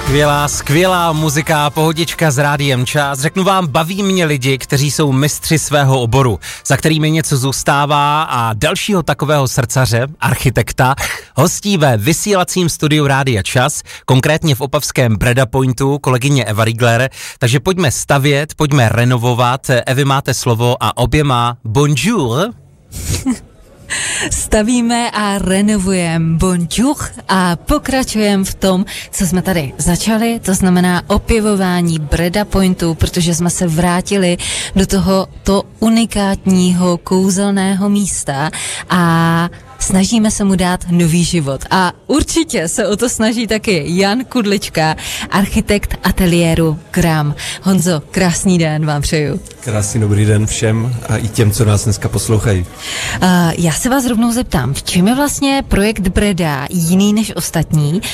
Skvělá muzika, pohodička s Rádiem Čas. Řeknu vám, baví mě lidi, kteří jsou mistři svého oboru, za kterými něco zůstává, a dalšího takového srdcaře, architekta, hostí ve vysílacím studiu Rádia Čas, konkrétně v opavském Breda Pointu, kolegyně Eva Riegler. Takže pojďme stavět, pojďme renovovat. Evi, máte slovo a oběma bonjour. Stavíme a renovujeme, bonjour, a pokračujeme v tom, co jsme tady začali, to znamená opěvování Breda Pointu, protože jsme se vrátili do tohoto unikátního kouzelného místa a snažíme se mu dát nový život. A určitě se o to snaží taky Jan Kudlička, architekt ateliéru Gram. Honzo, krásný den vám přeju. Krásný dobrý den všem a i těm, co nás dneska poslouchají. Já se vás rovnou zeptám, v čem je vlastně projekt Breda jiný než ostatní